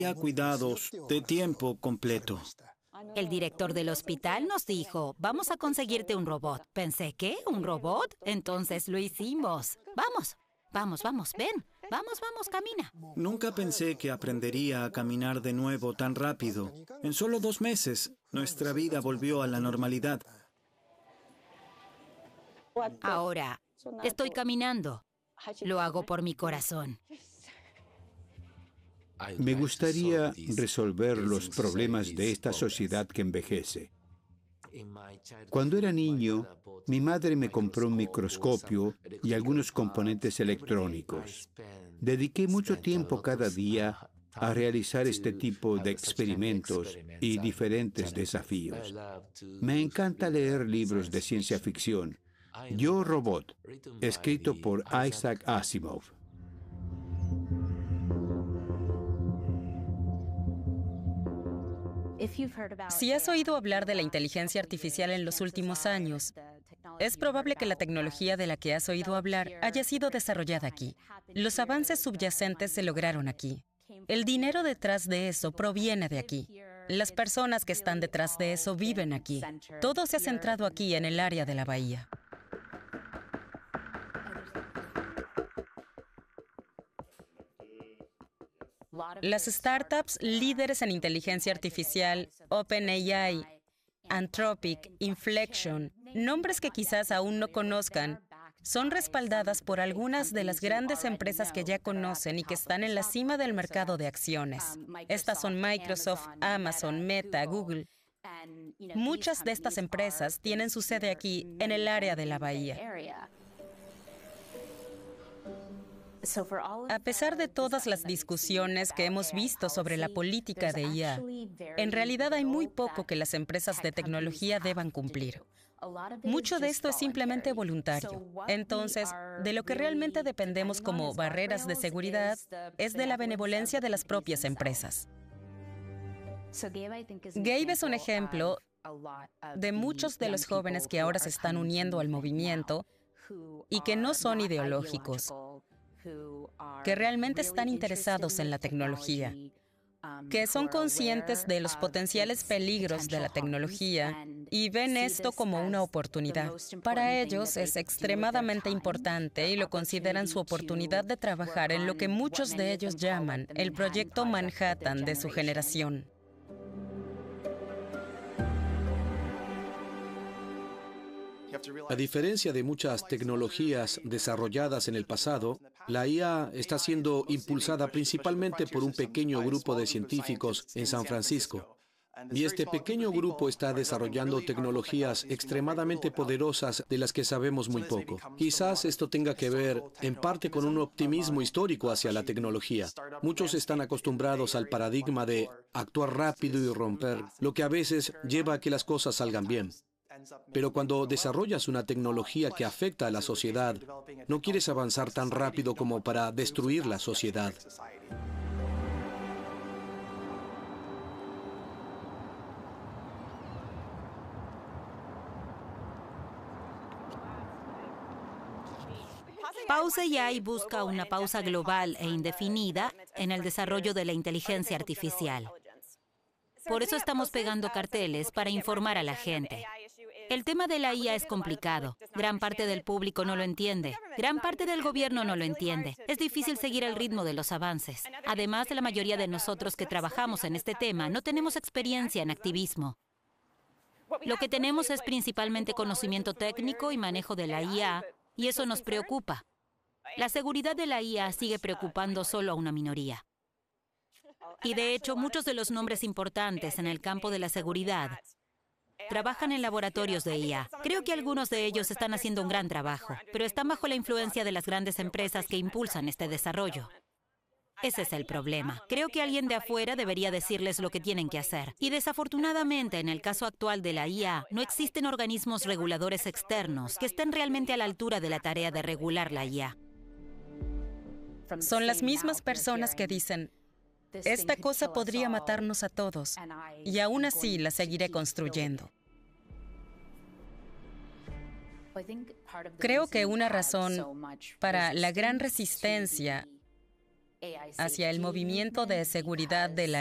a cuidados de tiempo completo. El director del hospital nos dijo, vamos a conseguirte un robot. Pensé, ¿qué? ¿Un robot? Entonces lo hicimos. Vamos, vamos, vamos, ven. Vamos, vamos, camina. Nunca pensé que aprendería a caminar de nuevo tan rápido. En solo 2 meses, nuestra vida volvió a la normalidad. Ahora, estoy caminando. Lo hago por mi corazón. Me gustaría resolver los problemas de esta sociedad que envejece. Cuando era niño, mi madre me compró un microscopio y algunos componentes electrónicos. Dediqué mucho tiempo cada día a realizar este tipo de experimentos y diferentes desafíos. Me encanta leer libros de ciencia ficción. Yo, Robot, escrito por Isaac Asimov. Si has oído hablar de la inteligencia artificial en los últimos años, es probable que la tecnología de la que has oído hablar haya sido desarrollada aquí. Los avances subyacentes se lograron aquí. El dinero detrás de eso proviene de aquí. Las personas que están detrás de eso viven aquí. Todo se ha centrado aquí en el área de la bahía. Las startups líderes en inteligencia artificial, OpenAI, Anthropic, Inflection, nombres que quizás aún no conozcan, son respaldadas por algunas de las grandes empresas que ya conocen y que están en la cima del mercado de acciones. Estas son Microsoft, Amazon, Meta, Google. Muchas de estas empresas tienen su sede aquí, en el área de la bahía. A pesar de todas las discusiones que hemos visto sobre la política de IA, en realidad hay muy poco que las empresas de tecnología deban cumplir. Mucho de esto es simplemente voluntario. Entonces, de lo que realmente dependemos como barreras de seguridad es de la benevolencia de las propias empresas. Gabe es un ejemplo de muchos de los jóvenes que ahora se están uniendo al movimiento y que no son ideológicos, que realmente están interesados en la tecnología, que son conscientes de los potenciales peligros de la tecnología y ven esto como una oportunidad. Para ellos es extremadamente importante y lo consideran su oportunidad de trabajar en lo que muchos de ellos llaman el proyecto Manhattan de su generación. A diferencia de muchas tecnologías desarrolladas en el pasado, la IA está siendo impulsada principalmente por un pequeño grupo de científicos en San Francisco. Y este pequeño grupo está desarrollando tecnologías extremadamente poderosas de las que sabemos muy poco. Quizás esto tenga que ver en parte con un optimismo histórico hacia la tecnología. Muchos están acostumbrados al paradigma de actuar rápido y romper, lo que a veces lleva a que las cosas salgan bien. Pero cuando desarrollas una tecnología que afecta a la sociedad, no quieres avanzar tan rápido como para destruir la sociedad. Pause ya y busca una pausa global e indefinida en el desarrollo de la inteligencia artificial. Por eso estamos pegando carteles para informar a la gente. El tema de la IA es complicado. Gran parte del público no lo entiende. Gran parte del gobierno no lo entiende. Es difícil seguir el ritmo de los avances. Además, la mayoría de nosotros que trabajamos en este tema no tenemos experiencia en activismo. Lo que tenemos es principalmente conocimiento técnico y manejo de la IA, y eso nos preocupa. La seguridad de la IA sigue preocupando solo a una minoría. Y de hecho, muchos de los nombres importantes en el campo de la seguridad trabajan en laboratorios de IA. Creo que algunos de ellos están haciendo un gran trabajo, pero están bajo la influencia de las grandes empresas que impulsan este desarrollo. Ese es el problema. Creo que alguien de afuera debería decirles lo que tienen que hacer. Y desafortunadamente, en el caso actual de la IA, no existen organismos reguladores externos que estén realmente a la altura de la tarea de regular la IA. Son las mismas personas que dicen, esta cosa podría matarnos a todos, y aún así la seguiré construyendo. Creo que una razón para la gran resistencia hacia el movimiento de seguridad de la